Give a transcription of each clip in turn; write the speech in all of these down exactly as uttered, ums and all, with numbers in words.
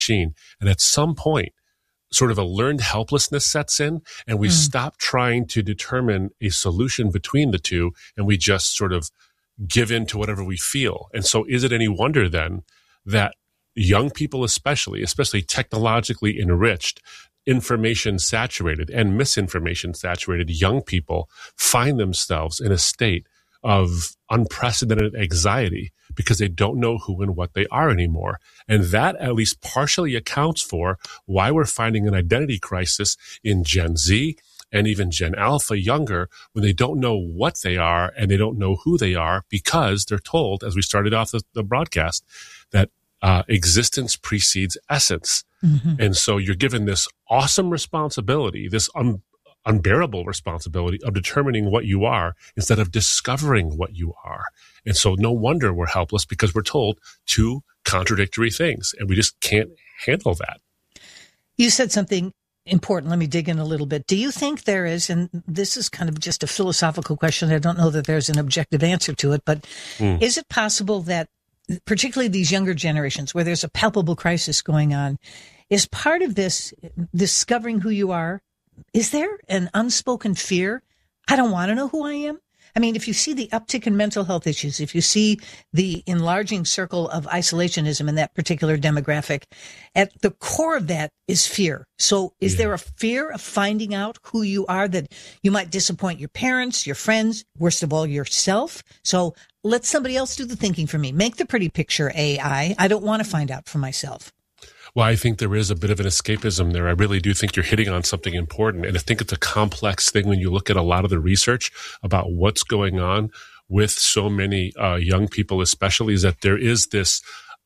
machine. And at some point, sort of a learned helplessness sets in, and we mm. stop trying to determine a solution between the two, and we just sort of give in to whatever we feel. And so is it any wonder then that young people especially, especially technologically enriched, information saturated and misinformation saturated young people find themselves in a state of unprecedented anxiety because they don't know who and what they are anymore. And that at least partially accounts for why we're finding an identity crisis in Gen Z and even Gen Alpha younger, when they don't know what they are and they don't know who they are, because they're told, as we started off the, the broadcast, that uh, existence precedes essence. Mm-hmm. And so you're given this awesome responsibility, this un- unbearable responsibility of determining what you are instead of discovering what you are. And so no wonder we're helpless, because we're told two contradictory things, and we just can't handle that. You said something important. Let me dig in a little bit. Do you think there is, and this is kind of just a philosophical question, I don't know that there's an objective answer to it, but mm. is it possible that particularly these younger generations where there's a palpable crisis going on, is part of this discovering who you are? Is there an unspoken fear? I don't want to know who I am. I mean, if you see the uptick in mental health issues, if you see the enlarging circle of isolationism in that particular demographic, at the core of that is fear. So is yeah. there a fear of finding out who you are, that you might disappoint your parents, your friends, worst of all, yourself? So let somebody else do the thinking for me. Make the pretty picture, A I. I don't want to find out for myself. Well, I think there is a bit of an escapism there. I really do think you're hitting on something important. And I think it's a complex thing when you look at a lot of the research about what's going on with so many uh, young people, especially, is that there is this,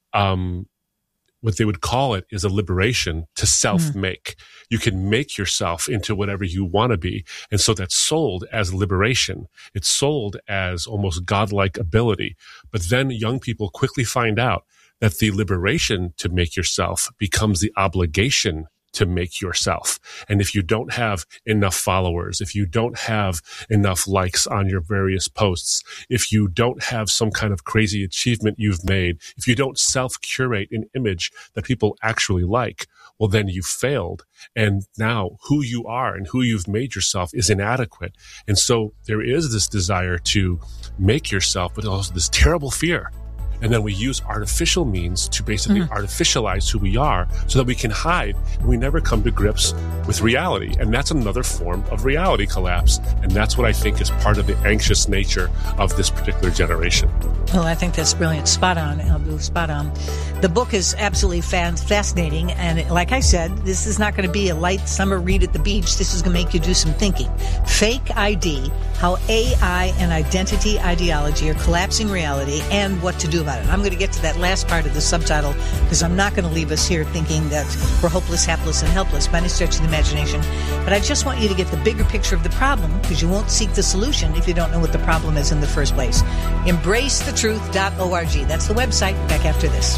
um, what they would call it is a liberation to self-make. Mm. You can make yourself into whatever you want to be. And so that's sold as liberation. It's sold as almost godlike ability. But then young people quickly find out that the liberation to make yourself becomes the obligation to make yourself. And if you don't have enough followers, if you don't have enough likes on your various posts, if you don't have some kind of crazy achievement you've made, if you don't self-curate an image that people actually like, well, then you've failed. And now who you are and who you've made yourself is inadequate. And so there is this desire to make yourself, but also this terrible fear. And then we use artificial means to basically mm-hmm. artificialize who we are so that we can hide, and we never come to grips with reality. And that's another form of reality collapse. And that's what I think is part of the anxious nature of this particular generation. Well, I think that's brilliant. Spot on, Abdul, spot on. The book is absolutely fan- fascinating. And like I said, this is not going to be a light summer read at the beach. This is going to make you do some thinking. Fake I D, how A I and identity ideology are collapsing reality, and what to do about it. I'm going to get to that last part of the subtitle, because I'm not going to leave us here thinking that we're hopeless, hapless, and helpless by any stretch of the imagination. But I just want you to get the bigger picture of the problem, because you won't seek the solution if you don't know what the problem is in the first place. embrace the truth dot org. That's the website. Back after this.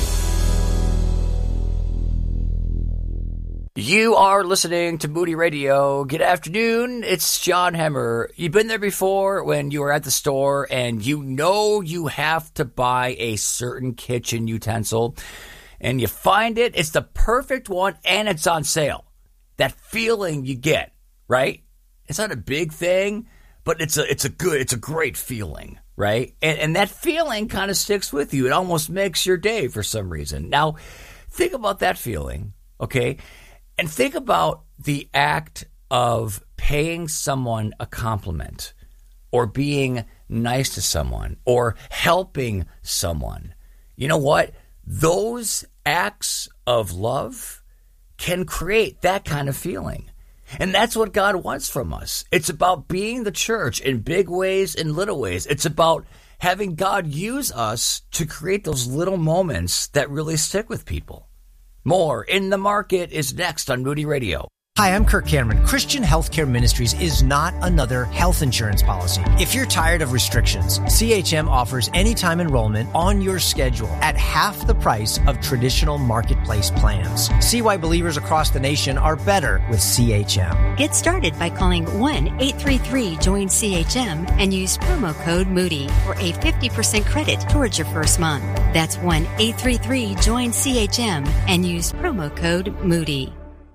You are listening to Moody Radio. Good afternoon. It's John Hemmer. You've been there before when you were at the store and you know you have to buy a certain kitchen utensil, and you find it, it's the perfect one, and it's on sale. That feeling you get, right? It's not a big thing, but it's a it's a good, it's a great feeling, right? And, and that feeling kind of sticks with you. It almost makes your day for some reason. Now, think about that feeling, okay? And think about the act of paying someone a compliment, or being nice to someone, or helping someone. You know what? Those acts of love can create that kind of feeling. And that's what God wants from us. It's about being the church in big ways and little ways. It's about having God use us to create those little moments that really stick with people. More In the Market is next on Moody Radio. Hi, I'm Kirk Cameron. Christian Healthcare Ministries is not another health insurance policy. If you're tired of restrictions, C H M offers anytime enrollment on your schedule at half the price of traditional marketplace plans. See why believers across the nation are better with C H M. Get started by calling one eight three three join C H M and use promo code Moody for a fifty percent credit towards your first month. That's one eight three three join C H M and use promo code Moody.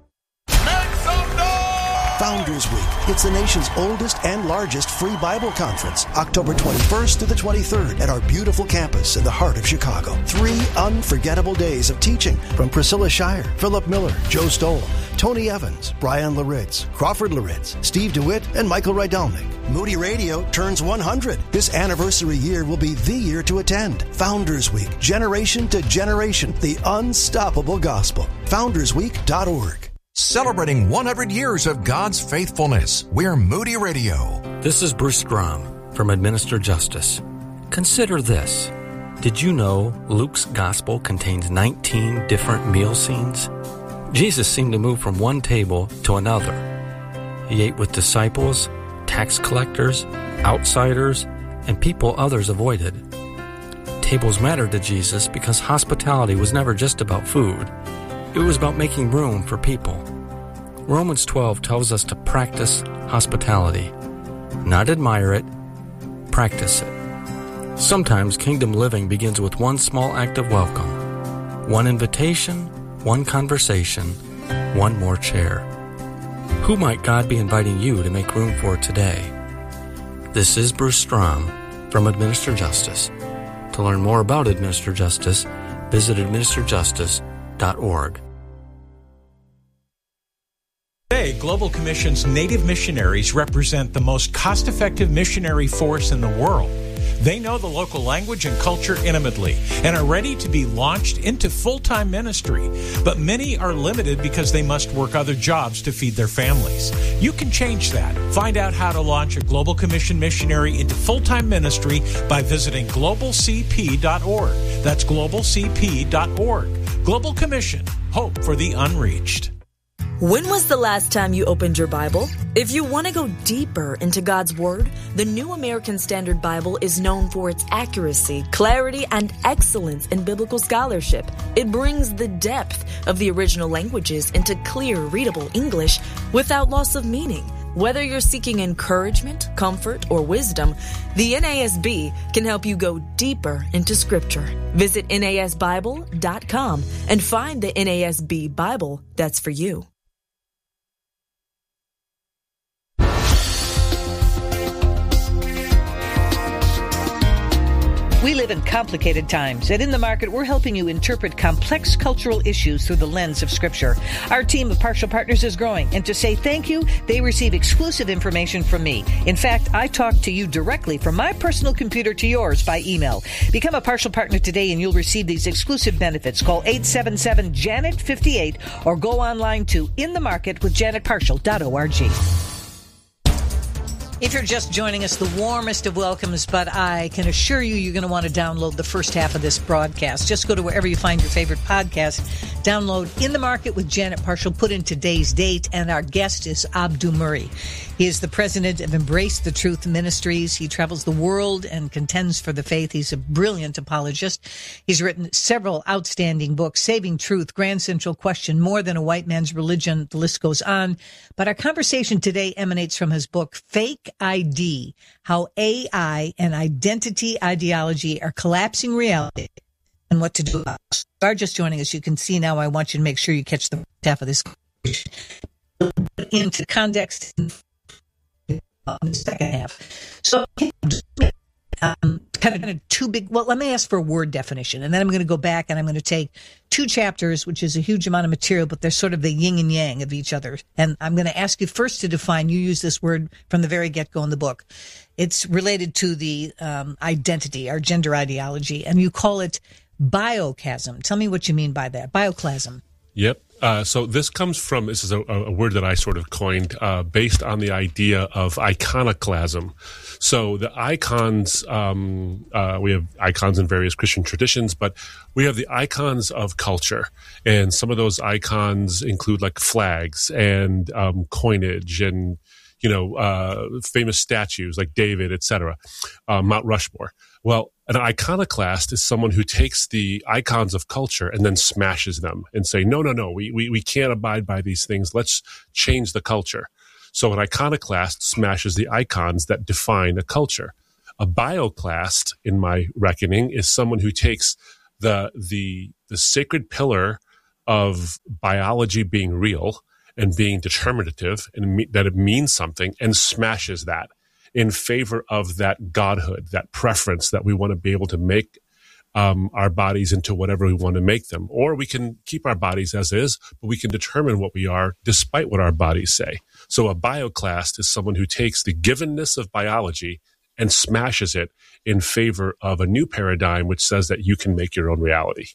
Founders Week. It's the nation's oldest and largest free Bible conference, October twenty-first to the twenty-third at our beautiful campus in the heart of Chicago. Three unforgettable days of teaching from Priscilla Shire, Philip Miller, Joe Stoll, Tony Evans, Brian Laritz, Crawford Laritz, Steve DeWitt, and Michael Rydalnik. Moody Radio turns one hundred. This anniversary year will be the year to attend. Founders Week, generation to generation, the unstoppable gospel. founders week dot org. Celebrating one hundred years of God's faithfulness. We're Moody Radio. This is Bruce Strom from Administer Justice. Consider this. Did you know Luke's Gospel contains nineteen different meal scenes? Jesus seemed to move from one table to another. He ate with disciples, tax collectors, outsiders, and people others avoided. Tables mattered to Jesus because hospitality was never just about food. It was about making room for people. Romans twelve tells us to practice hospitality. Not admire it, practice it. Sometimes kingdom living begins with one small act of welcome. One invitation, one conversation, one more chair. Who might God be inviting you to make room for today? This is Bruce Strom from Administer Justice. To learn more about Administer Justice, visit administer justice dot org. Today, Global Commission's Native missionaries represent the most cost-effective missionary force in the world. They know the local language and culture intimately and are ready to be launched into full-time ministry. But many are limited because they must work other jobs to feed their families. You can change that. Find out how to launch a Global Commission missionary into full-time ministry by visiting global c p dot org. That's global c p dot org. Global Commission, hope for the unreached. When was the last time you opened your Bible? If you want to go deeper into God's Word, the New American Standard Bible is known for its accuracy, clarity, and excellence in biblical scholarship. It brings the depth of the original languages into clear, readable English without loss of meaning. Whether you're seeking encouragement, comfort, or wisdom, the N A S B can help you go deeper into Scripture. Visit N A S Bible dot com and find the N A S B Bible that's for you. We live in complicated times, and in the market, we're helping you interpret complex cultural issues through the lens of Scripture. Our team of partial partners is growing, and to say thank you, they receive exclusive information from me. In fact, I talk to you directly from my personal computer to yours by email. Become a partial partner today, and you'll receive these exclusive benefits. Call eight seven seven Janet fifty-eight or go online to in the market with janet partial dot org. If you're just joining us, the warmest of welcomes, but I can assure you you're going to want to download the first half of this broadcast. Just go to wherever you find your favorite podcast, download In the Market with Janet Partial, put in today's date, and our guest is Abdu Murray. He is the president of Embrace the Truth Ministries. He travels the world and contends for the faith. He's a brilliant apologist. He's written several outstanding books, Saving Truth, Grand Central Question, More Than a White Man's Religion, the list goes on. But our conversation today emanates from his book, Fake I D, How A I and Identity Ideology Are Collapsing Reality and What to Do About it. If you are just joining us, you can see now I want you to make sure you catch the half of this into context in the second half. So um, kind of two big, well, let me ask for a word definition, and then I'm going to go back and I'm going to take two chapters, which is a huge amount of material, but they're sort of the yin and yang of each other. And I'm going to ask you first to define, you use this word from the very get-go in the book. It's related to the um, identity, our gender ideology, and you call it biochasm. Tell me what you mean by that. Bioclasm. Yep. Uh, so this comes from, this is a, a word that I sort of coined uh, based on the idea of iconoclasm. So the icons, um, uh, we have icons in various Christian traditions, but we have the icons of culture. And some of those icons include like flags and um, coinage and, you know, uh, famous statues like David, et cetera, uh, Mount Rushmore. Well, an iconoclast is someone who takes the icons of culture and then smashes them and say, no, no, no, we, we, we can't abide by these things. Let's change the culture. So an iconoclast smashes the icons that define a culture. A bioclast, in my reckoning, is someone who takes the, the, the sacred pillar of biology being real and being determinative and me, that it means something and smashes that in favor of that godhood, that preference that we want to be able to make um, our bodies into whatever we want to make them. Or we can keep our bodies as is, but we can determine what we are despite what our bodies say. So a bioclast is someone who takes the givenness of biology and smashes it in favor of a new paradigm which says that you can make your own reality.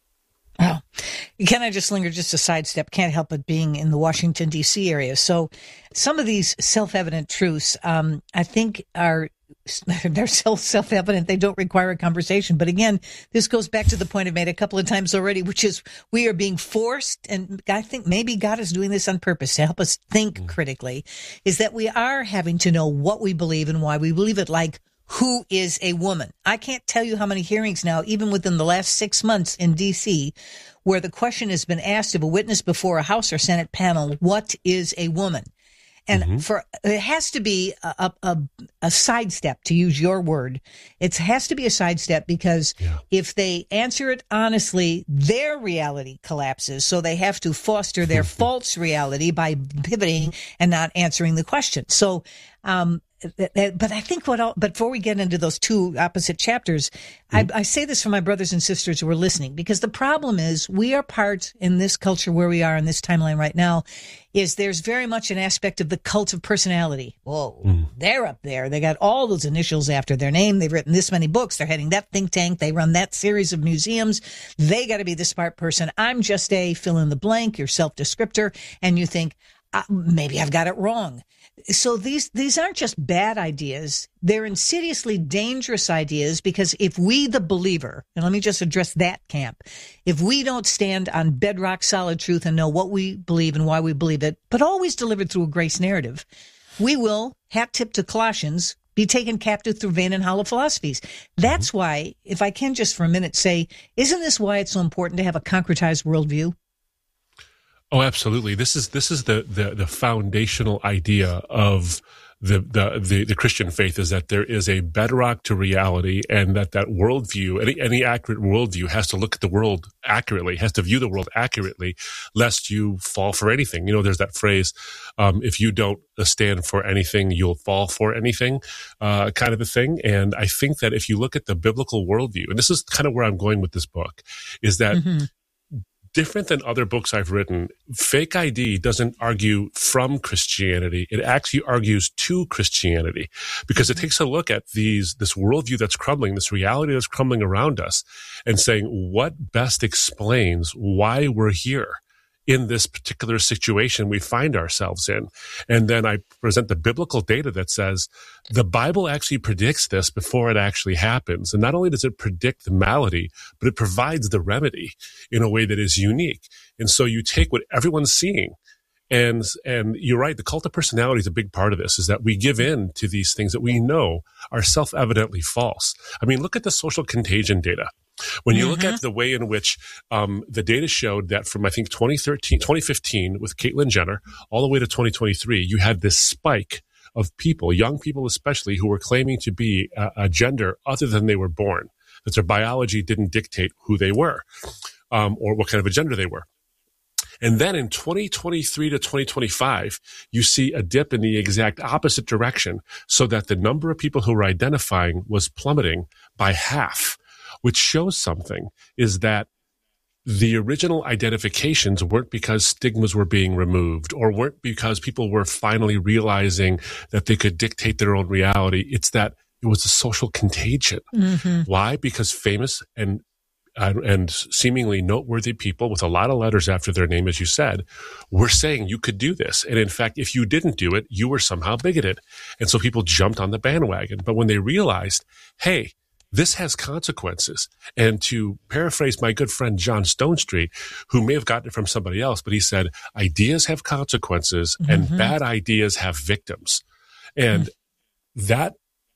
Wow. Can I just linger just a sidestep? Can't help but being in the Washington, D C area. So some of these self-evident truths, um, I think are, they're so self-evident they don't require a conversation. But again, this goes back to the point I've made a couple of times already, which is we are being forced, and I think maybe God is doing this on purpose to help us think critically, is that we are having to know what we believe and why we believe it, like who is a woman? I can't tell you how many hearings now, even within the last six months in D C, where the question has been asked of a witness before a House or Senate panel, what is a woman? And mm-hmm. for it has to be a, a, a sidestep, to use your word. It has to be a sidestep because yeah. if they answer it honestly, their reality collapses. So they have to foster their false reality by pivoting and not answering the question. So, um, but I think what, I'll, but before we get into those two opposite chapters, mm-hmm. I, I say this for my brothers and sisters who are listening, because the problem is we are part in this culture where we are in this timeline right now is there's very much an aspect of the cult of personality. Whoa, mm. they're up there. They got all those initials after their name. They've written this many books. They're heading that think tank. They run that series of museums. They got to be the smart person. I'm just a fill in the blank, your self-descriptor. And you think, uh, maybe I've got it wrong. So these, these aren't just bad ideas. They're insidiously dangerous ideas because if we, the believer, and let me just address that camp, if we don't stand on bedrock solid truth and know what we believe and why we believe it, but always delivered through a grace narrative, we will, hat tip to Colossians, be taken captive through vain and hollow philosophies. That's mm-hmm. why, if I can just for a minute say, isn't this why it's so important to have a concretized worldview? Oh, absolutely. This is this is the the, the foundational idea of the, the the the Christian faith, is that there is a bedrock to reality, and that that worldview, any any accurate worldview, has to look at the world accurately, has to view the world accurately, lest you fall for anything. You know, there's that phrase, um, if you don't stand for anything, you'll fall for anything, uh, kind of a thing. And I think that if you look at the biblical worldview, and this is kind of where I'm going with this book, is that mm-hmm. different than other books I've written, Fake I D doesn't argue from Christianity. It actually argues to Christianity, because it takes a look at these, this worldview that's crumbling, this reality that's crumbling around us, and saying what best explains why we're here in this particular situation we find ourselves in. And then I present the biblical data that says the Bible actually predicts this before it actually happens. And not only does it predict the malady, but it provides the remedy in a way that is unique. And so you take what everyone's seeing, and and you're right, the cult of personality is a big part of this, is that we give in to these things that we know are self-evidently false. I mean, look at the social contagion data. When you mm-hmm. look at the way in which um, the data showed that from, I think, twenty thirteen, twenty fifteen with Caitlyn Jenner all the way to twenty twenty-three, you had this spike of people, young people especially, who were claiming to be a, a gender other than they were born, that their biology didn't dictate who they were um, or what kind of a gender they were. And then in twenty twenty-three to twenty twenty-five, you see a dip in the exact opposite direction, so that the number of people who were identifying was plummeting by half, which shows something, is that the original identifications weren't because stigmas were being removed, or weren't because people were finally realizing that they could dictate their own reality. It's that it was a social contagion. Mm-hmm. Why? Because famous and and, and seemingly noteworthy people with a lot of letters after their name, as you said, were saying you could do this. And in fact, if you didn't do it, you were somehow bigoted. And so people jumped on the bandwagon. But when they realized, hey, this has consequences. And to paraphrase my good friend John Stonestreet, who may have gotten it from somebody else, but he said, ideas have consequences and mm-hmm. bad ideas have victims. And mm-hmm. that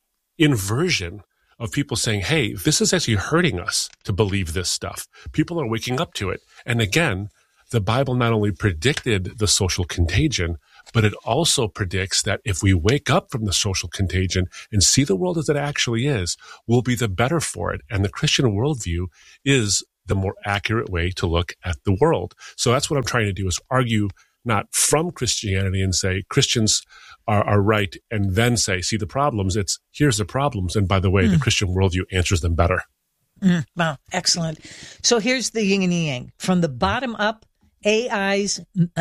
inversion of people saying, hey, this is actually hurting us to believe this stuff. People are waking up to it. And again, the Bible not only predicted the social contagion, but it also predicts that if we wake up from the social contagion and see the world as it actually is, we'll be the better for it. And the Christian worldview is the more accurate way to look at the world. So that's what I'm trying to do, is argue not from Christianity and say Christians are, are right and then say, see the problems. It's here's the problems. And by the way, mm. the Christian worldview answers them better. Mm, wow, excellent. So here's the yin and yang. From the bottom up, A I's,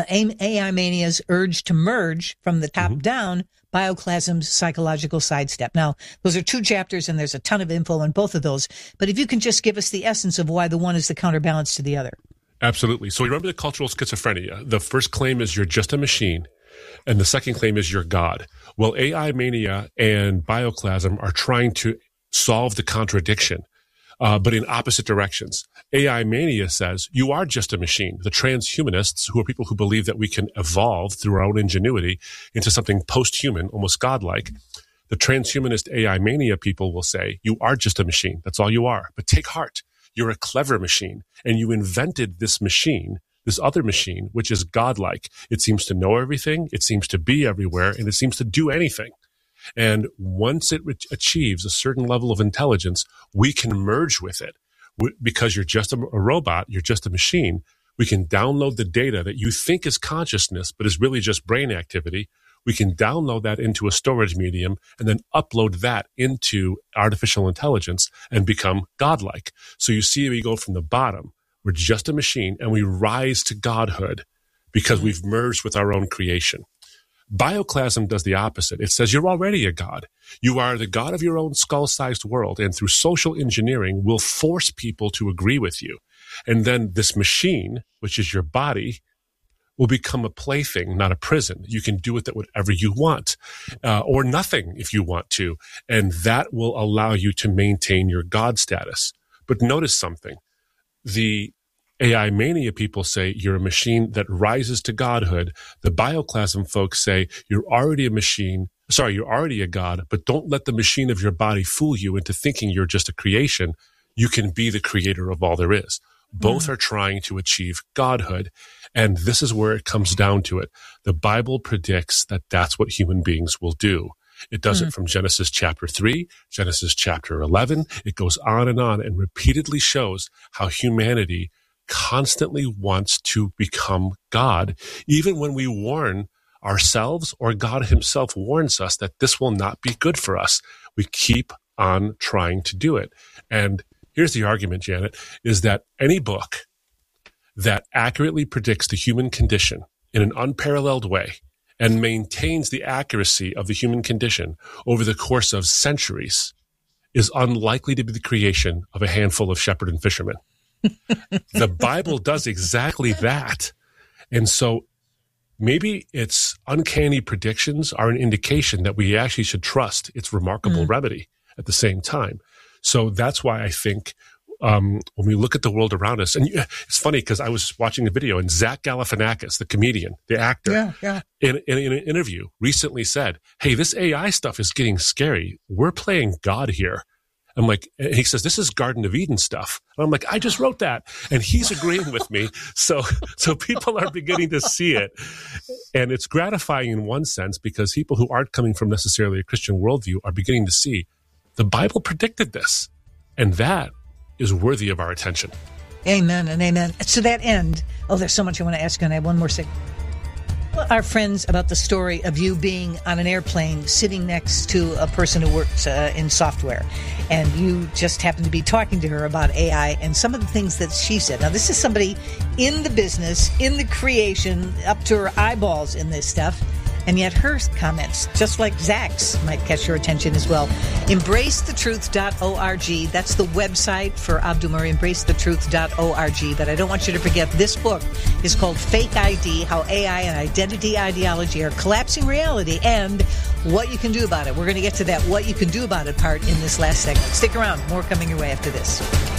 A I mania's urge to merge. From the top mm-hmm. down, Bioclasm's psychological sidestep. Now, those are two chapters, and there's a ton of info on both of those. But if you can just give us the essence of why the one is the counterbalance to the other. Absolutely. So you remember the cultural schizophrenia. The first claim is you're just a machine, and the second claim is you're God. Well, A I mania and Bioclasm are trying to solve the contradiction. Uh, but in opposite directions. A I mania says you are just a machine. The transhumanists, who are people who believe that we can evolve through our own ingenuity into something post-human, almost godlike, the transhumanist A I mania people will say you are just a machine. That's all you are. But take heart. You're a clever machine, and you invented this machine, this other machine, which is godlike. It seems to know everything. It seems to be everywhere, and it seems to do anything. And once it re- achieves a certain level of intelligence, we can merge with it. We, because you're just a, a robot, you're just a machine, we can download the data that you think is consciousness, but is really just brain activity. We can download that into a storage medium and then upload that into artificial intelligence and become godlike. So you see, we go from the bottom. We're just a machine, and we rise to godhood because we've merged with our own creation. Bioclasm does the opposite. It says you're already a god. You are the god of your own skull-sized world, and through social engineering, will force people to agree with you. And then this machine, which is your body, will become a plaything, not a prison. You can do with it whatever you want, uh, or nothing if you want to, and that will allow you to maintain your god status. But notice something. The A I mania people say you're a machine that rises to godhood. The Bioclasm folks say you're already a machine. Sorry, you're already a god, but don't let the machine of your body fool you into thinking you're just a creation. You can be the creator of all there is. Both mm. are trying to achieve godhood. And this is where it comes down to it. The Bible predicts that that's what human beings will do. It does mm. it from Genesis chapter three, Genesis chapter eleven. It goes on and on and repeatedly shows how humanity constantly wants to become God, even when we warn ourselves or God himself warns us that this will not be good for us. We keep on trying to do it. And here's the argument, Janet, is that any book that accurately predicts the human condition in an unparalleled way and maintains the accuracy of the human condition over the course of centuries is unlikely to be the creation of a handful of shepherd and fishermen. The Bible does exactly that. And so maybe its uncanny predictions are an indication that we actually should trust its remarkable mm. remedy at the same time. So that's why I think um, when we look at the world around us, and it's funny because I was watching a video and Zach Galifianakis, the comedian, the actor, yeah, yeah. In, in, in an interview recently said, hey, this A I stuff is getting scary. We're playing God here. I'm like, and he says, this is Garden of Eden stuff. And I'm like, I just wrote that. And he's agreeing with me. So, so people are beginning to see it. And it's gratifying in one sense because people who aren't coming from necessarily a Christian worldview are beginning to see the Bible predicted this. And that is worthy of our attention. Amen and amen. To that end, oh, there's so much I want to ask you, and I have one more thing. Our friends about the story of you being on an airplane sitting next to a person who works uh, in software, and you just happened to be talking to her about A I and some of the things that she said. Now, this is somebody in the business, in the creation, up to her eyeballs in this stuff. And yet her comments, just like Zach's, might catch your attention as well. embrace the truth dot org. That's the website for Abdul Murray, embrace the truth dot org. But I don't want you to forget, this book is called Fake I D, How A I and Identity Ideology Are Collapsing Reality, and what you can do about it. We're going to get to that what you can do about it part in this last segment. Stick around. More coming your way after this.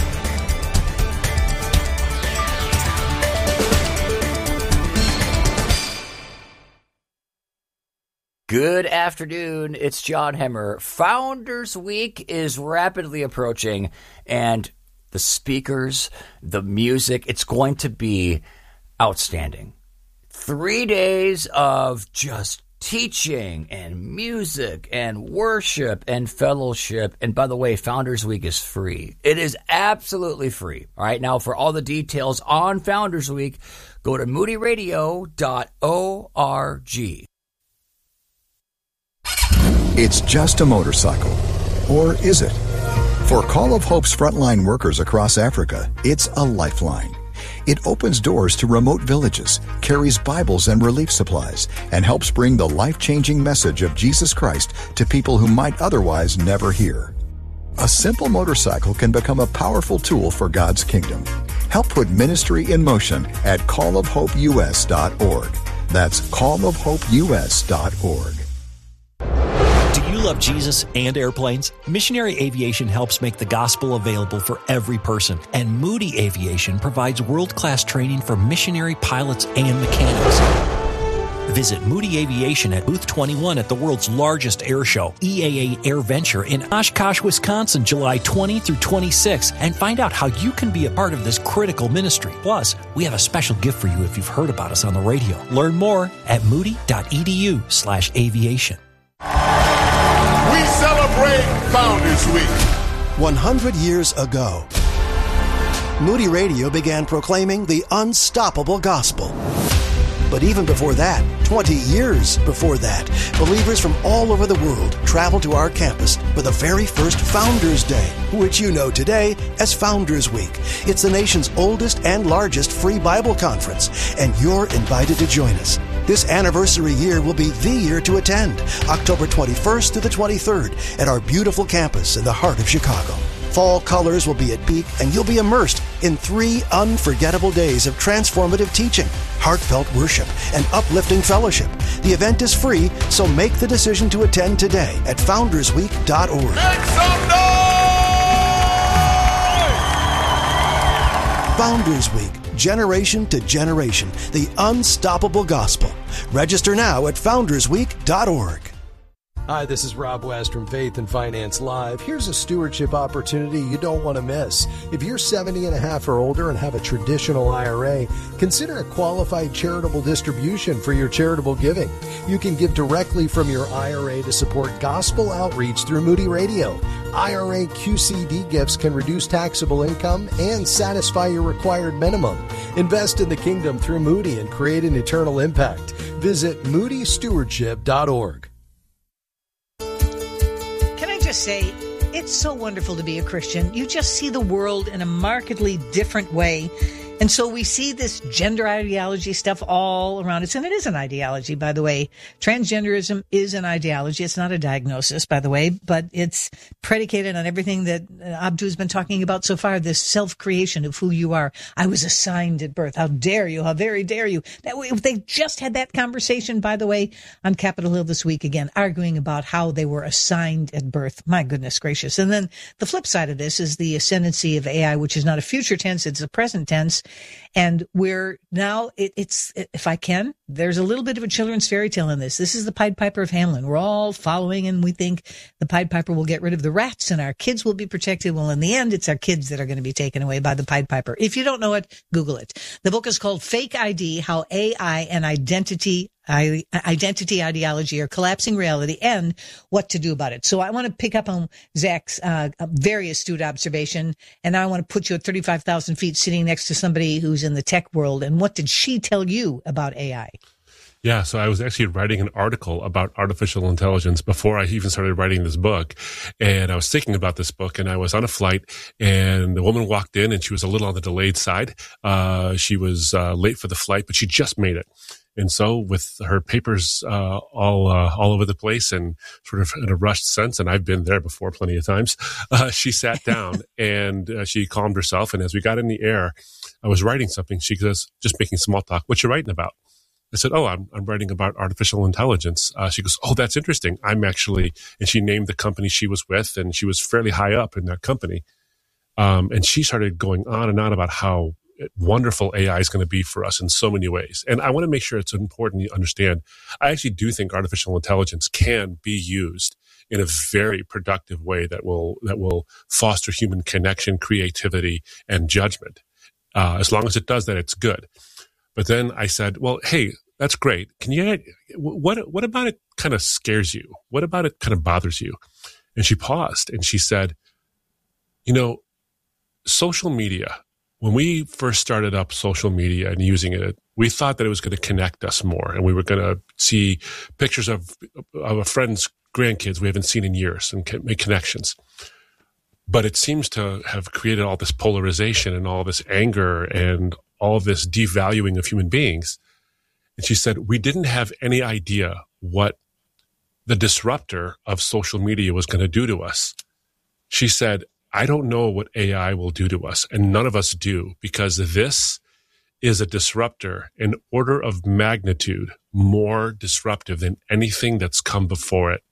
Good afternoon. It's John Hemmer. Founders Week is rapidly approaching, and the speakers, the music, it's going to be outstanding. Three days of just teaching and music and worship and fellowship. And by the way, Founders Week is free. It is absolutely free. All right. Now, for all the details on Founders Week, go to moody radio dot org. It's just a motorcycle. Or is it? For Call of Hope's frontline workers across Africa, it's a lifeline. It opens doors to remote villages, carries Bibles and relief supplies, and helps bring the life-changing message of Jesus Christ to people who might otherwise never hear. A simple motorcycle can become a powerful tool for God's kingdom. Help put ministry in motion at call of hope u s dot org. That's call of hope u s dot org. Do you love Jesus and airplanes? Missionary Aviation helps make the gospel available for every person, and Moody Aviation provides world-class training for missionary pilots and mechanics. Visit Moody Aviation at Booth twenty-one at the world's largest air show, E A A Air Venture, in Oshkosh, Wisconsin, July twentieth through twenty-sixth, and find out how you can be a part of this critical ministry. Plus, we have a special gift for you if you've heard about us on the radio. Learn more at moody dot e d u slash aviation. We celebrate Founders Week. one hundred years ago, Moody Radio began proclaiming the unstoppable gospel. But even before that, twenty years before that, believers from all over the world traveled to our campus for the very first Founders Day, which you know today as Founders Week. It's the nation's oldest and largest free Bible conference, and you're invited to join us. This anniversary year will be the year to attend, October twenty-first to the twenty-third, at our beautiful campus in the heart of Chicago. Fall colors will be at peak, and you'll be immersed in three unforgettable days of transformative teaching, heartfelt worship, and uplifting fellowship. The event is free, so make the decision to attend today at founders week dot org. Make some noise! Founders Week, generation to generation, the unstoppable gospel. Register now at founders week dot org. Hi, this is Rob West from Faith and Finance Live. Here's a stewardship opportunity you don't want to miss. If you're seventy and a half or older and have a traditional I R A, consider a qualified charitable distribution for your charitable giving. You can give directly from your I R A to support gospel outreach through Moody Radio. I R A Q C D gifts can reduce taxable income and satisfy your required minimum. Invest in the kingdom through Moody and create an eternal impact. Visit moody stewardship dot org. Just say, it's so wonderful to be a Christian. You just see the world in a markedly different way. And so we see this gender ideology stuff all around us. And it is an ideology, by the way. Transgenderism is an ideology. It's not a diagnosis, by the way, but it's predicated on everything that Abdu's been talking about so far, this self-creation of who you are. I was assigned at birth. How dare you? How very dare you? That way, they just had that conversation, by the way, on Capitol Hill this week again, arguing about how they were assigned at birth. My goodness gracious. And then the flip side of this is the ascendancy of A I, which is not a future tense, it's a present tense. And we're now, it, it's, if I can, there's a little bit of a children's fairy tale in this. This is the Pied Piper of Hamelin. We're all following, and we think the Pied Piper will get rid of the rats and our kids will be protected. Well, in the end, it's our kids that are going to be taken away by the Pied Piper. If you don't know it, Google it. The book is called Fake I D, How A I and Identity I, identity ideology are collapsing reality, and what to do about it. So I want to pick up on Zach's uh, very astute observation, and I want to put you at thirty-five thousand feet sitting next to somebody who's in the tech world. And what did she tell you about A I? Yeah, so I was actually writing an article about artificial intelligence before I even started writing this book. And I was thinking about this book, and I was on a flight, and the woman walked in, and she was a little on the delayed side. Uh, she was uh, late for the flight, but she just made it. And so with her papers uh, all uh, all over the place and sort of in a rushed sense, and I've been there before plenty of times, uh, she sat down and uh, she calmed herself. And as we got in the air, I was writing something. She goes, just making small talk. What you writing about? I said, oh, I'm, I'm writing about artificial intelligence. Uh, she goes, oh, that's interesting. I'm actually, and she named the company she was with, and she was fairly high up in that company. Um, and she started going on and on about how wonderful A I is going to be for us in so many ways. And I want to make sure it's important you understand. I actually do think artificial intelligence can be used in a very productive way that will, that will foster human connection, creativity, and judgment. Uh, as long as it does that, it's good. But then I said, well, hey, that's great. Can you, what, what about it kind of scares you? What about it kind of bothers you? And she paused and she said, you know, social media, when we first started up social media and using it, we thought that it was going to connect us more. And we were going to see pictures of, of a friend's grandkids we haven't seen in years and make connections. But it seems to have created all this polarization and all this anger and all this devaluing of human beings. And she said, we didn't have any idea what the disruptor of social media was going to do to us. She said, I don't know what A I will do to us, and none of us do, because this is a disruptor an order of magnitude more disruptive than anything that's come before it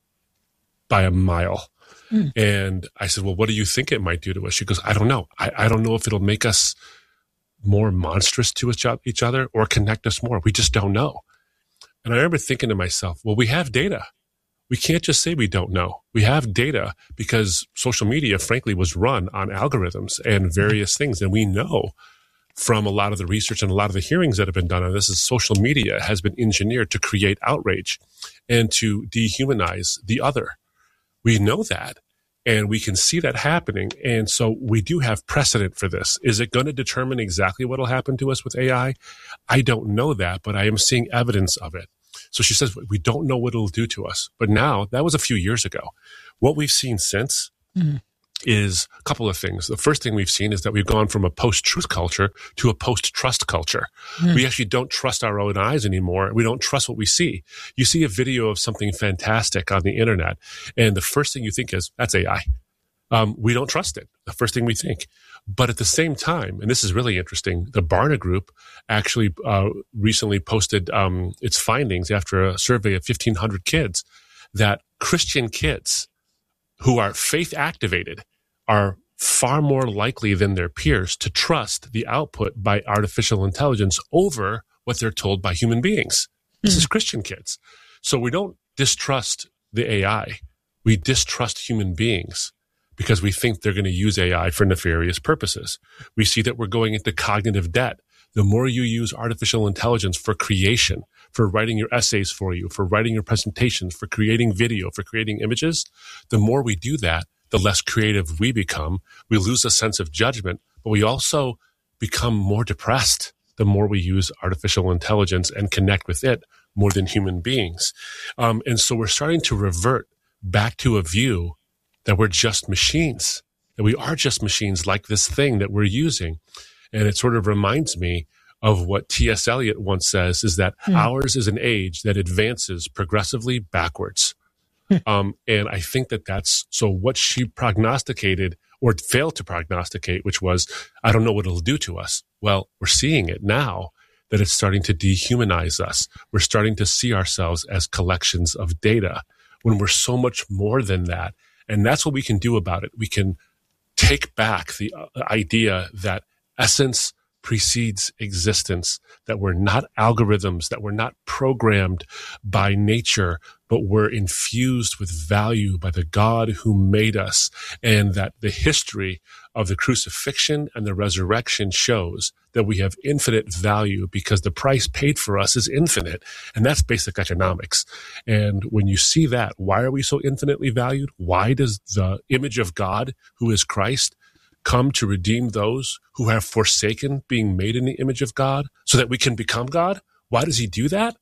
by a mile. Mm. And I said, well, what do you think it might do to us? She goes, I don't know. I, I don't know if it'll make us more monstrous to each other or connect us more. We just don't know. And I remember thinking to myself, well, we have data. We can't just say we don't know. We have data because social media, frankly, was run on algorithms and various things. And we know from a lot of the research and a lot of the hearings that have been done on this is social media has been engineered to create outrage and to dehumanize the other. We know that. And we can see that happening. And so we do have precedent for this. Is it going to determine exactly what will happen to us with A I? I don't know that, but I am seeing evidence of it. So she says, we don't know what it'll do to us. But now, that was a few years ago. What we've seen since mm. is a couple of things. The first thing we've seen is that we've gone from a post-truth culture to a post-trust culture. Mm. We actually don't trust our own eyes anymore. We don't trust what we see. You see a video of something fantastic on the internet, and the first thing you think is, that's A I. Um, we don't trust it. The first thing we think. But at the same time, and this is really interesting, the Barna Group actually uh, recently posted um, its findings after a survey of fifteen hundred kids that Christian kids who are faith activated are far more likely than their peers to trust the output by artificial intelligence over what they're told by human beings. This mm. is Christian kids. So we don't distrust the A I. We distrust human beings because we think they're going to use A I for nefarious purposes. We see that we're going into cognitive debt. The more you use artificial intelligence for creation, for writing your essays for you, for writing your presentations, for creating video, for creating images, the more we do that, the less creative we become. We lose a sense of judgment, but we also become more depressed the more we use artificial intelligence and connect with it more than human beings. Um, and so we're starting to revert back to a view that we're just machines, that we are just machines like this thing that we're using. And it sort of reminds me of what T S Eliot once says, is that mm. ours is an age that advances progressively backwards. um, and I think that that's, so what she prognosticated or failed to prognosticate, which was, I don't know what it'll do to us. Well, we're seeing it now that it's starting to dehumanize us. We're starting to see ourselves as collections of data when we're so much more than that. And that's what we can do about it. We can take back the idea that essence precedes existence, that we're not algorithms, that we're not programmed by nature, but we're infused with value by the God who made us, and that the history of the crucifixion and the resurrection shows that we have infinite value because the price paid for us is infinite. And that's basic economics. And when you see that, why are we so infinitely valued? Why does the image of God, who is Christ, come to redeem those who have forsaken being made in the image of God so that we can become God? Why does he do that?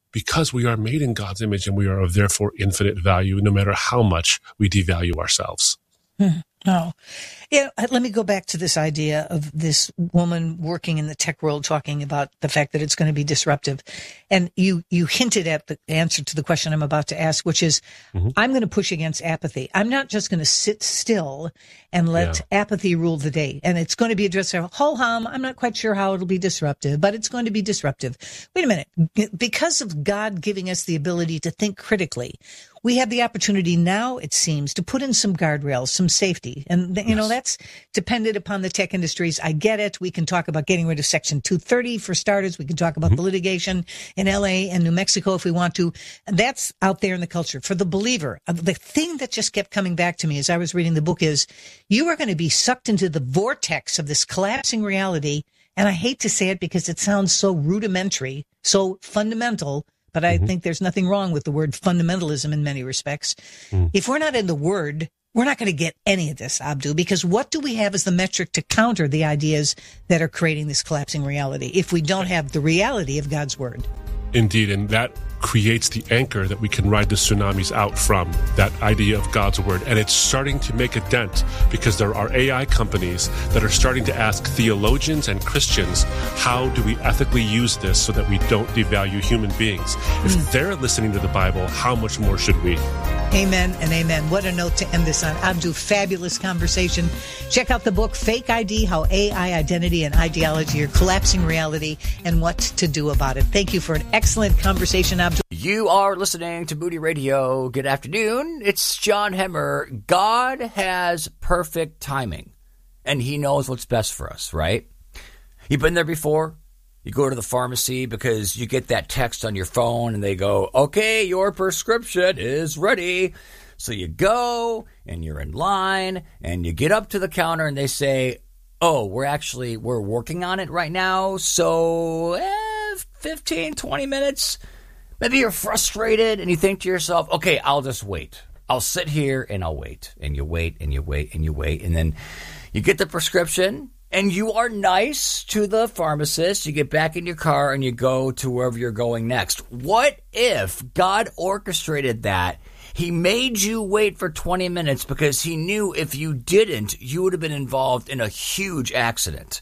because we are made in God's image and we are of therefore infinite value, no matter how much we devalue ourselves. Hmm. No. Yeah, let me go back to this idea of this woman working in the tech world talking about the fact that it's going to be disruptive. And you, you hinted at the answer to the question I'm about to ask, which is, mm-hmm. I'm going to push against apathy. I'm not just going to sit still and let yeah. apathy rule the day. And it's going to be addressed ho-hum. I'm not quite sure how it'll be disruptive, but it's going to be disruptive. Wait a minute. Because of God giving us the ability to think critically, we have the opportunity now, it seems, to put in some guardrails, some safety. And, you yes. know, that's dependent upon the tech industries. I get it. We can talk about getting rid of Section two thirty for starters. We can talk about mm-hmm. the litigation in L A and New Mexico if we want to. And that's out there in the culture. For the believer, the thing that just kept coming back to me as I was reading the book is you are going to be sucked into the vortex of this collapsing reality. And I hate to say it because it sounds so rudimentary, so fundamental. But I mm-hmm. think there's nothing wrong with the word fundamentalism in many respects. Mm. If we're not in the Word, we're not going to get any of this, Abdu, because what do we have as the metric to counter the ideas that are creating this collapsing reality if we don't have the reality of God's Word? Indeed, and that creates the anchor that we can ride the tsunamis out from, that idea of God's Word. And it's starting to make a dent because there are A I companies that are starting to ask theologians and Christians, how do we ethically use this so that we don't devalue human beings? If mm. they're listening to the Bible, how much more should we? Amen and amen. What a note to end this on. Abdu, fabulous conversation. Check out the book, Fake I D, How A I Identity and Ideology Are Collapsing Reality and What to Do About It. Thank you for an excellent conversation, Abdu. You are listening to Moody Radio. Good afternoon. It's John Hemmer. God has perfect timing, and he knows what's best for us, right? You've been there before. You go to the pharmacy because you get that text on your phone and they go, okay, your prescription is ready. So you go and you're in line and you get up to the counter and they say, oh, we're actually, we're working on it right now. So eh, fifteen, twenty minutes. Maybe you're frustrated and you think to yourself, okay, I'll just wait. I'll sit here and I'll wait. And you wait and you wait and you wait. And then you get the prescription. And you are nice to the pharmacist. You get back in your car and you go to wherever you're going next. What if God orchestrated that? He made you wait for twenty minutes because he knew if you didn't, you would have been involved in a huge accident.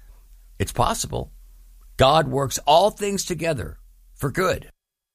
It's possible. God works all things together for good.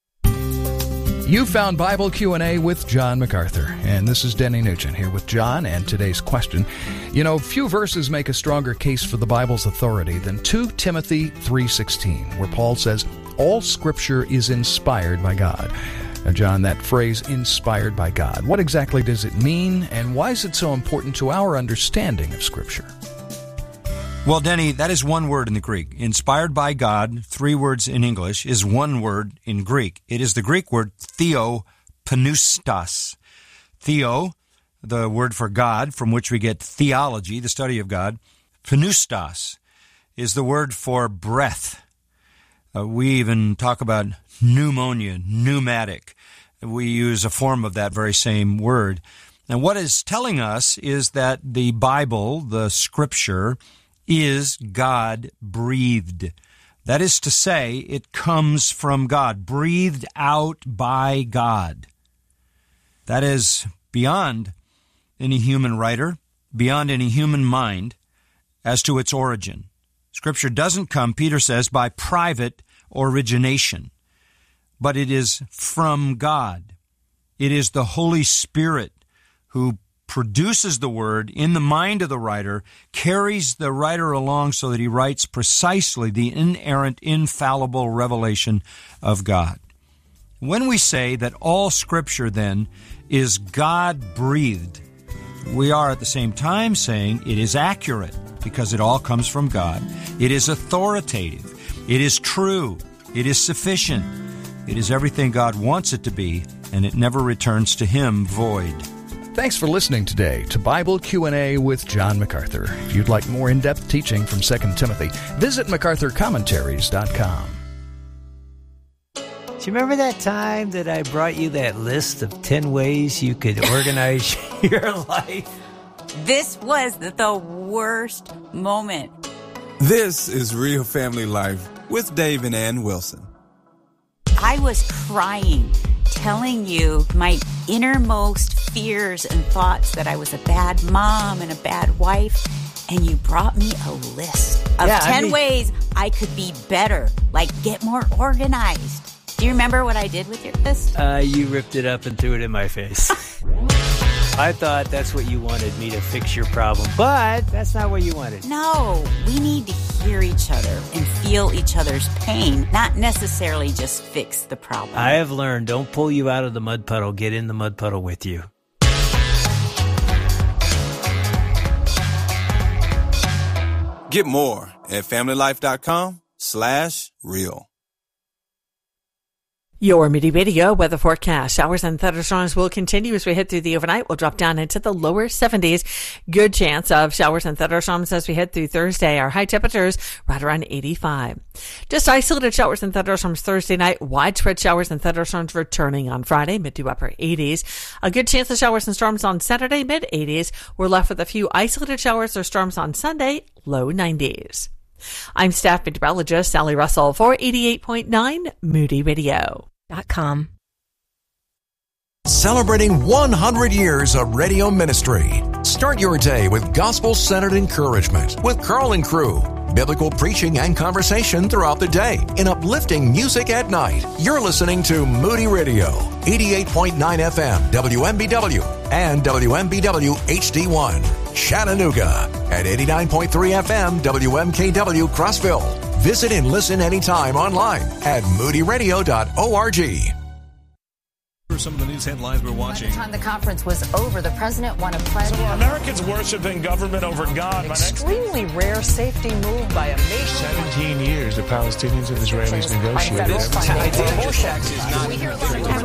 You found Bible Q and A with John MacArthur, and this is Denny Nugent here with John and today's question. You know, few verses make a stronger case for the Bible's authority than Second Timothy three sixteen, where Paul says, all Scripture is inspired by God. Now, John, that phrase, inspired by God, what exactly does it mean, and why is it so important to our understanding of Scripture? Well, Denny, that is one word in the Greek. Inspired by God, three words in English, is one word in Greek. It is the Greek word theopneustos. Theo, the word for God, from which we get theology, the study of God. Pneustos is the word for breath. Uh, we even talk about pneumonia, pneumatic. We use a form of that very same word. And what it's telling us is that the Bible, the Scripture, is God-breathed. That is to say, it comes from God, breathed out by God. That is beyond any human writer, beyond any human mind, as to its origin. Scripture doesn't come, Peter says, by private origination, but it is from God. It is the Holy Spirit who produces the word in the mind of the writer, carries the writer along so that he writes precisely the inerrant, infallible revelation of God. When we say that all Scripture, then, is God-breathed, we are at the same time saying it is accurate because it all comes from God. It is authoritative. It is true. It is sufficient. It is everything God wants it to be, and it never returns to Him void. Thanks for listening today to Bible Q and A with John MacArthur. If you'd like more in-depth teaching from Second Timothy, visit macarthur commentaries dot com. Do you remember that time that I brought you that list of ten ways you could organize your life? This was the worst moment. This is Real Family Life with Dave and Ann Wilson. I I was crying, telling you my innermost fears and thoughts that I was a bad mom and a bad wife. And you brought me a list of yeah, ten I mean, ways I could be better, like get more organized. Do you remember what I did with your list? Uh, you ripped it up and threw it in my face. I thought that's what you wanted, me to fix your problem, but that's not what you wanted. No, we need to hear each other and feel each other's pain, not necessarily just fix the problem. I have learned, don't pull you out of the mud puddle, get in the mud puddle with you. Get more at familylife.com slash real. Your Moody Radio weather forecast. Showers and thunderstorms will continue as we head through the overnight. We'll drop down into the lower seventies. Good chance of showers and thunderstorms as we head through Thursday. Our high temperatures right around eighty-five. Just isolated showers and thunderstorms Thursday night. Widespread showers and thunderstorms returning on Friday, mid to upper eighties. A good chance of showers and storms on Saturday, mid eighties. We're left with a few isolated showers or storms on Sunday, low nineties. I'm staff meteorologist Sally Russell for eighty-eight point nine Moody Radio. Dot com. Celebrating one hundred years of radio ministry. Start your day with gospel-centered encouragement with Carl and crew. Biblical preaching and conversation throughout the day and uplifting music at night. You're listening to Moody Radio, eighty-eight point nine F M, W M B W, and W M B W H D one. Chattanooga at eighty-nine point three F M, W M K W Crossville. Visit and listen anytime online at moody radio dot org. For some of the news headlines we're watching. By the time the conference was over, the president won a pledge. So Americans worshiping government over God. Extremely rare safety move by a nation. Seventeen years the Palestinians and Israelis negotiated. We hear a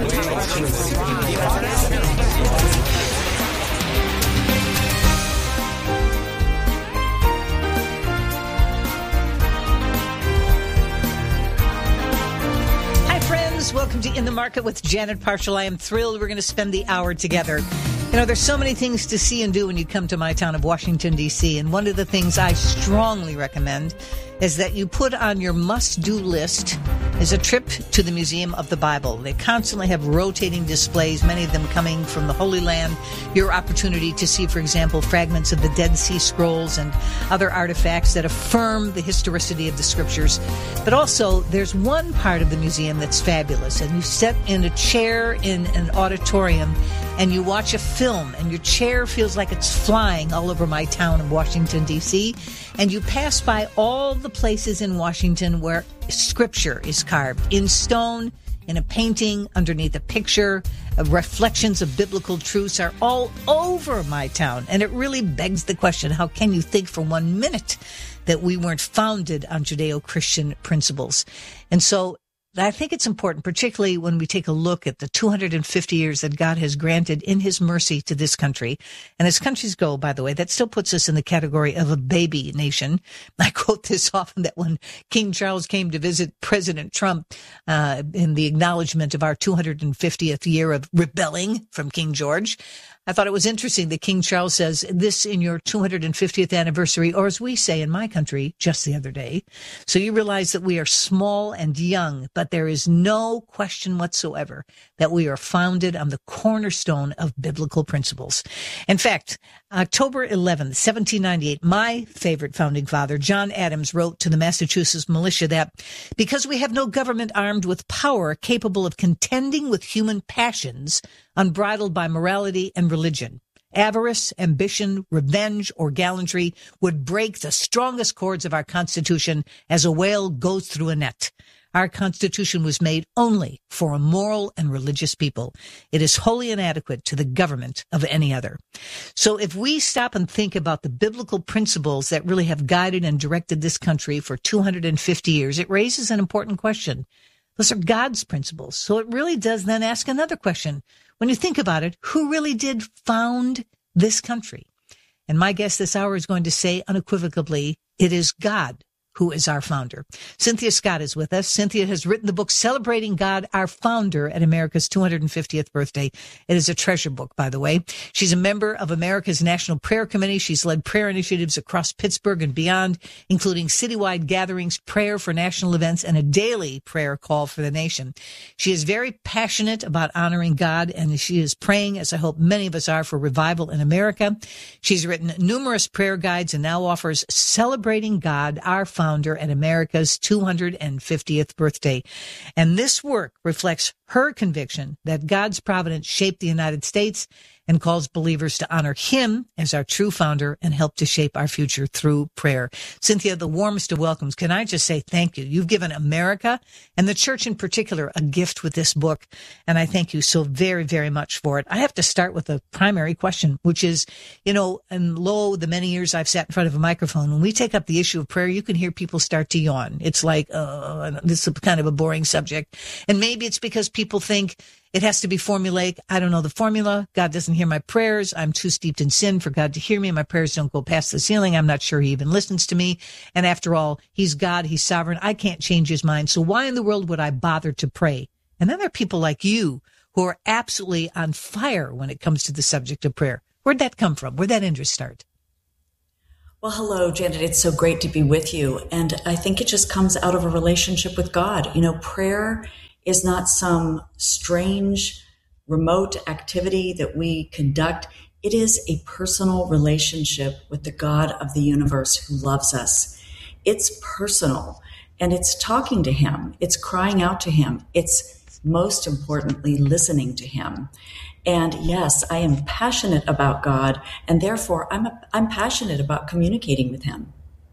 Welcome to In the Market with Janet Parshall. I am thrilled we're going to spend the hour together. You know, there's so many things to see and do when you come to my town of Washington, D C, and one of the things I strongly recommend is that you put on your must-do list is a trip to the Museum of the Bible. They constantly have rotating displays, many of them coming from the Holy Land. Your opportunity to see, for example, fragments of the Dead Sea Scrolls and other artifacts that affirm the historicity of the Scriptures. But also, there's one part of the museum that's fabulous, and you sit in a chair in an auditorium and you watch a film, and your chair feels like it's flying all over my town of Washington, D C, and you pass by all the places in Washington where Scripture is carved in stone, in a painting, underneath a picture. Uh, reflections of biblical truths are all over my town, and it really begs the question, how can you think for one minute that we weren't founded on Judeo-Christian principles? And so I think it's important, particularly when we take a look at the two hundred fifty years that God has granted in his mercy to this country. And as countries go, by the way, that still puts us in the category of a baby nation. I quote this often, that when King Charles came to visit President Trump uh, in the acknowledgement of our two hundred fiftieth year of rebelling from King George, I thought it was interesting that King Charles says this in your two hundred fiftieth anniversary, or as we say in my country, just the other day. So you realize that we are small and young, but there is no question whatsoever that we are founded on the cornerstone of biblical principles. In fact, October eleventh, seventeen ninety-eight, my favorite founding father, John Adams, wrote to the Massachusetts militia that because we have no government armed with power capable of contending with human passions, unbridled by morality and religion, avarice, ambition, revenge, or gallantry would break the strongest cords of our Constitution as a whale goes through a net. Our Constitution was made only for a moral and religious people. It is wholly inadequate to the government of any other. So if we stop and think about the biblical principles that really have guided and directed this country for two hundred fifty years, it raises an important question. Those are God's principles. So it really does then ask another question. When you think about it, who really did found this country? And my guest this hour is going to say unequivocally, it is God who is our founder. Cynthia Scott is with us. Cynthia has written the book Celebrating God, Our Founder at America's two hundred fiftieth Birthday. It is a treasure book, by the way. She's a member of America's National Prayer Committee. She's led prayer initiatives across Pittsburgh and beyond, including citywide gatherings, prayer for national events, and a daily prayer call for the nation. She is very passionate about honoring God, and she is praying, as I hope many of us are, for revival in America. She's written numerous prayer guides and now offers Celebrating God, Our Founder at America's two hundred fiftieth birthday. And this work reflects her conviction that God's providence shaped the United States and calls believers to honor him as our true founder and help to shape our future through prayer. Cynthia, the warmest of welcomes. Can I just say thank you? You've given America and the church in particular a gift with this book, and I thank you so very, very much for it. I have to start with a primary question, which is, you know, and lo, the many years I've sat in front of a microphone, when we take up the issue of prayer, you can hear people start to yawn. It's like, uh, this is kind of a boring subject. And maybe it's because people think it has to be formulaic. I don't know the formula. God doesn't hear my prayers. I'm too steeped in sin for God to hear me. My prayers don't go past the ceiling. I'm not sure he even listens to me. And after all, he's God. He's sovereign. I can't change his mind. So why in the world would I bother to pray? And then there are people like you who are absolutely on fire when it comes to the subject of prayer. Where'd that come from? Where'd that interest start? Well, hello, Janet. It's so great to be with you. And I think it just comes out of a relationship with God. You know, prayer is not some strange, remote activity that we conduct. It is a personal relationship with the God of the universe who loves us. It's personal, and it's talking to him. It's crying out to him. It's, most importantly, listening to him. And yes, I am passionate about God, and therefore I'm a, I'm passionate about communicating with him.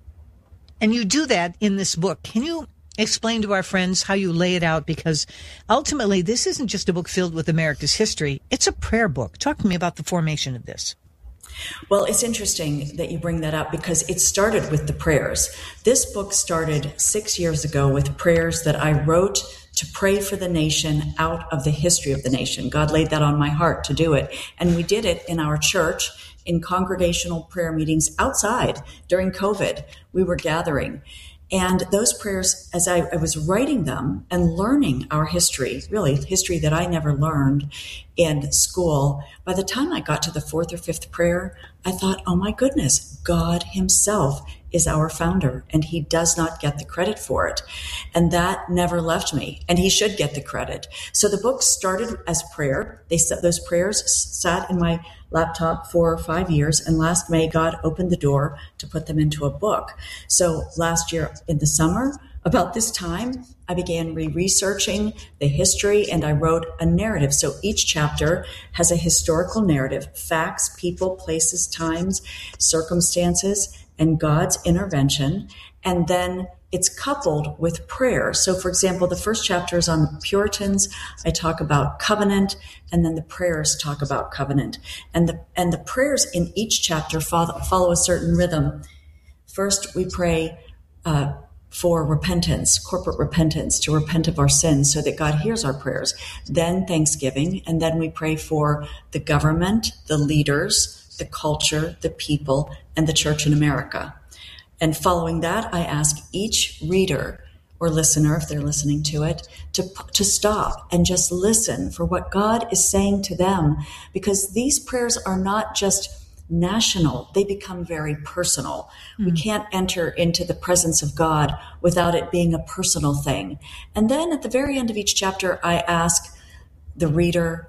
And you do that in this book. Can you explain to our friends how you lay it out? Because ultimately, this isn't just a book filled with America's history. It's a prayer book. Talk to me about the formation of this. Well, it's interesting that you bring that up because it started with the prayers. This book started six years ago with prayers that I wrote to pray for the nation out of the history of the nation. God laid that on my heart to do it. And we did it in our church in congregational prayer meetings outside during COVID. We were gathering. And those prayers, as I, I was writing them and learning our history, really history that I never learned in school, by the time I got to the fourth or fifth prayer, I thought, oh my goodness, God himself is our founder and he does not get the credit for it. And that never left me, and he should get the credit. So the book started as prayer. They those prayers sat in my laptop for five years, and last May, God opened the door to put them into a book. So last year in the summer, about this time, I began re-researching the history, and I wrote a narrative. So each chapter has a historical narrative, facts, people, places, times, circumstances, and God's intervention. And then it's coupled with prayer. So, for example, the first chapter is on the Puritans. I talk about covenant, and then the prayers talk about covenant. And the and the prayers in each chapter follow, follow a certain rhythm. First, we pray uh, for repentance, corporate repentance, to repent of our sins so that God hears our prayers. Then thanksgiving, and then we pray for the government, the leaders, the culture, the people, and the church in America. And following that, I ask each reader or listener, if they're listening to it, to, to stop and just listen for what God is saying to them, because these prayers are not just national, they become very personal. Mm. We can't enter into the presence of God without it being a personal thing. And then at the very end of each chapter, I ask the reader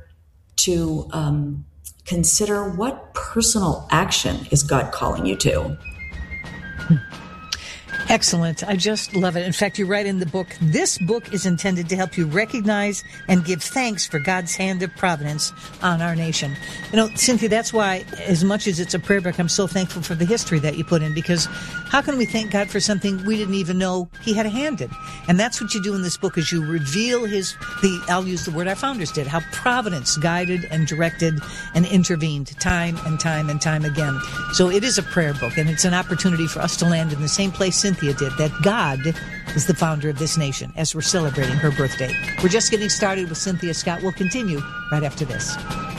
to um, consider what personal action is God calling you to. Excellent. I just love it. In fact, you write in the book, this book is intended to help you recognize and give thanks for God's hand of providence on our nation. You know, Cynthia, that's why, as much as it's a prayer book, I'm so thankful for the history that you put in, because how can we thank God for something we didn't even know he had a hand in? And that's what you do in this book, is you reveal his, the, I'll use the word our founders did, how providence guided and directed and intervened time and time and time again. So it is a prayer book, and it's an opportunity for us to land in the same place Cynthia did, that God is the founder of this nation, as we're celebrating her birthday. We're just getting started with Cynthia Scott. We'll continue right after this.